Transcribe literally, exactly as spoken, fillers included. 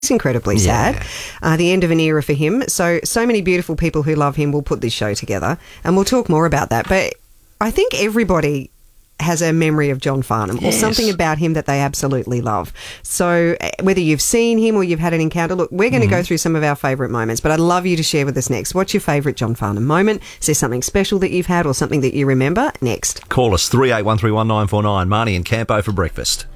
incredibly Yeah. sad. Uh, the end of an era for him. So, so many beautiful people who love him will put this show together, and we'll talk more about that. But I think everybody has a memory of John Farnham or Yes. something about him that they absolutely love. So uh, whether you've seen him or you've had an encounter, look, we're going to Mm-hmm. go through some of our favourite moments, but I'd love you to share with us next. What's your favourite John Farnham moment? Is there something special that you've had or something that you remember? Next. Call us three eight one three one nine four nine. Marnie and Campo for breakfast.